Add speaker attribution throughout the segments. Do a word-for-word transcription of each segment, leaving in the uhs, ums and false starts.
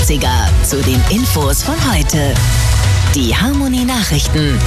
Speaker 1: achtziger zu den Infos von heute. Die Harmony Nachrichten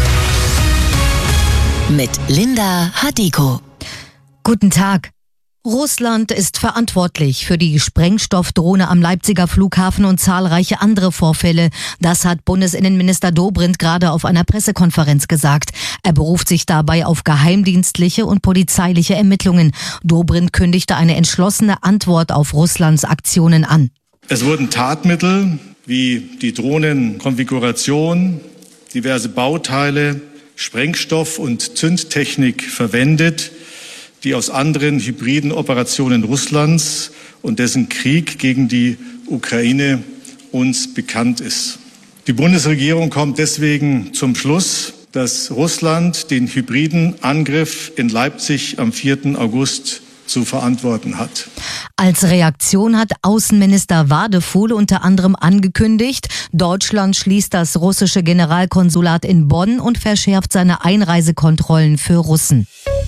Speaker 1: mit Linda Hadiko.
Speaker 2: Guten Tag. Russland ist verantwortlich für die Sprengstoffdrohne am Leipziger Flughafen und zahlreiche andere Vorfälle. Das hat Bundesinnenminister Dobrindt gerade auf einer Pressekonferenz gesagt. Er beruft sich dabei auf geheimdienstliche und polizeiliche Ermittlungen. Dobrindt kündigte eine entschlossene Antwort auf Russlands Aktionen an.
Speaker 3: Es wurden Tatmittel wie die Drohnenkonfiguration, diverse Bauteile, Sprengstoff und Zündtechnik verwendet, die aus anderen hybriden Operationen Russlands und dessen Krieg gegen die Ukraine uns bekannt ist. Die Bundesregierung kommt deswegen zum Schluss, dass Russland den hybriden Angriff in Leipzig am vierten August zu verantworten hat.
Speaker 2: Als Reaktion hat Außenminister Wadefuhl unter anderem angekündigt, Deutschland schließt das russische Generalkonsulat in Bonn und verschärft seine Einreisekontrollen für Russen.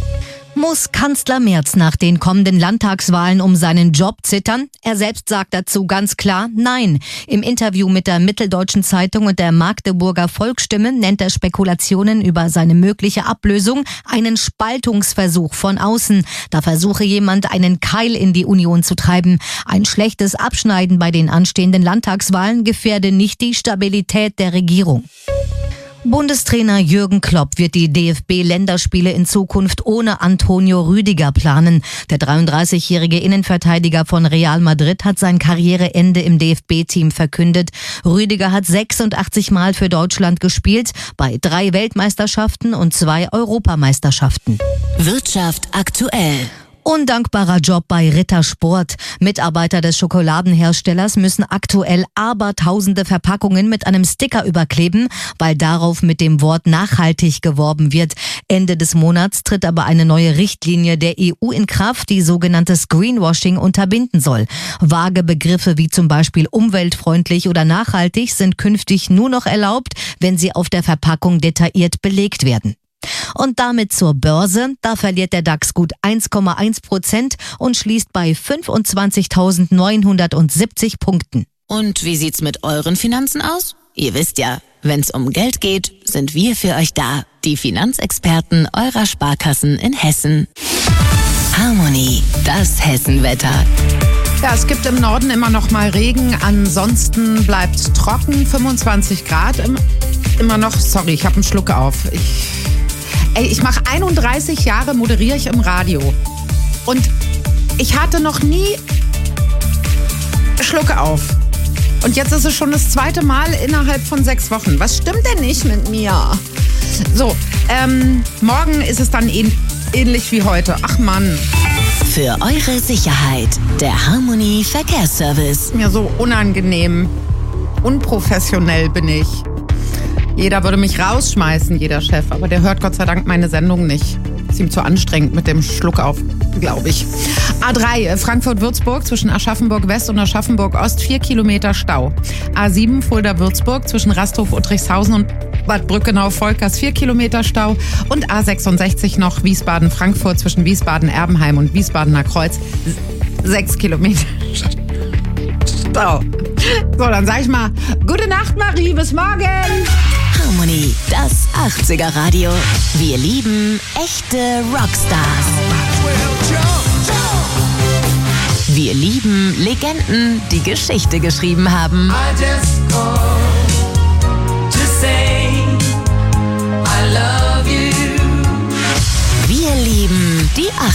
Speaker 2: Muss Kanzler Merz nach den kommenden Landtagswahlen um seinen Job zittern? Er selbst sagt dazu ganz klar Nein. Im Interview mit der Mitteldeutschen Zeitung und der Magdeburger Volksstimme nennt er Spekulationen über seine mögliche Ablösung einen Spaltungsversuch von außen. Da versuche jemand, einen Keil in die Union zu treiben. Ein schlechtes Abschneiden bei den anstehenden Landtagswahlen gefährde nicht die Stabilität der Regierung. Bundestrainer Jürgen Klopp wird die D F B-Länderspiele in Zukunft ohne Antonio Rüdiger planen. Der dreiunddreißigjährige Innenverteidiger von Real Madrid hat sein Karriereende im D F B-Team verkündet. Rüdiger hat sechsundachtzig Mal für Deutschland gespielt, bei drei Weltmeisterschaften und zwei Europameisterschaften.
Speaker 1: Wirtschaft aktuell.
Speaker 2: Undankbarer Job bei Rittersport. Mitarbeiter des Schokoladenherstellers müssen aktuell abertausende Verpackungen mit einem Sticker überkleben, weil darauf mit dem Wort nachhaltig geworben wird. Ende des Monats tritt aber eine neue Richtlinie der E U in Kraft, die sogenanntes Greenwashing unterbinden soll. Vage Begriffe wie zum Beispiel umweltfreundlich oder nachhaltig sind künftig nur noch erlaubt, wenn sie auf der Verpackung detailliert belegt werden. Und damit zur Börse. Da verliert der DAX gut eins Komma eins Prozent und schließt bei fünfundzwanzigtausendneunhundertsiebzig Punkten.
Speaker 1: Und wie sieht's mit euren Finanzen aus? Ihr wisst ja, wenn's um Geld geht, sind wir für euch da. Die Finanzexperten eurer Sparkassen in Hessen. Harmony, das Hessenwetter.
Speaker 4: Ja, es gibt im Norden immer noch mal Regen, ansonsten bleibt trocken, fünfundzwanzig Grad im, immer noch. Sorry, ich habe einen Schluck auf. Ich, ey, ich mache einunddreißig Jahre, moderiere ich im Radio und ich hatte noch nie Schlucke auf. Und jetzt ist es schon das zweite Mal innerhalb von sechs Wochen. Was stimmt denn nicht mit mir? So, ähm, morgen ist es dann ähn- ähnlich wie heute. Ach Mann.
Speaker 1: Für eure Sicherheit, der Harmony Verkehrsservice.
Speaker 4: Mir so unangenehm, unprofessionell bin ich. Jeder würde mich rausschmeißen, jeder Chef, aber der hört Gott sei Dank meine Sendung nicht. Ist ihm zu anstrengend mit dem Schluck auf, glaube ich. A drei, Frankfurt-Würzburg zwischen Aschaffenburg-West und Aschaffenburg-Ost, vier Kilometer Stau. A sieben, Fulda-Würzburg zwischen Rasthof-Uttrichshausen und Bad Brückenau-Volkers, vier Kilometer Stau. Und A sechsundsechzig noch, Wiesbaden-Frankfurt zwischen Wiesbaden-Erbenheim und Wiesbadener Kreuz, sechs Kilometer Stau. So, dann sag ich mal, gute Nacht, Marie, bis morgen.
Speaker 1: Harmony, das achtziger Radio. Wir lieben echte Rockstars. Wir lieben Legenden, die Geschichte geschrieben haben.